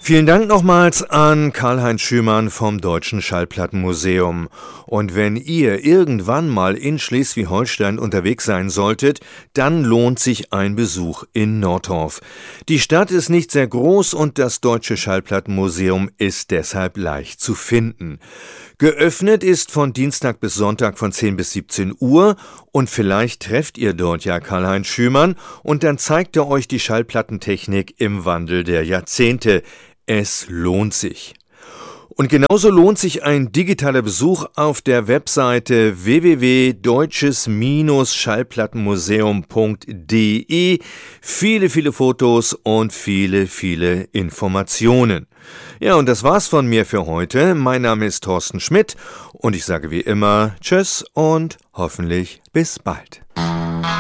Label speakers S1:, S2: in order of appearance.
S1: Vielen Dank nochmals an Karl-Heinz Schümann vom Deutschen Schallplattenmuseum. Und wenn ihr irgendwann mal in Schleswig-Holstein unterwegs sein solltet, dann lohnt sich ein Besuch in Nordhorf. Die Stadt ist nicht sehr groß und das Deutsche Schallplattenmuseum ist deshalb leicht zu finden. Geöffnet ist von Dienstag bis Sonntag von 10 bis 17 Uhr und vielleicht trefft ihr dort ja Karl-Heinz Schümann und dann zeigt er euch die Schallplattentechnik im Wandel der Jahrzehnte. Es lohnt sich. Und genauso lohnt sich ein digitaler Besuch auf der Webseite www.deutsches-schallplattenmuseum.de. Viele Fotos und viele Informationen. Ja, und das war's von mir für heute. Mein Name ist Thorsten Schmidt und ich sage wie immer Tschüss und hoffentlich bis bald.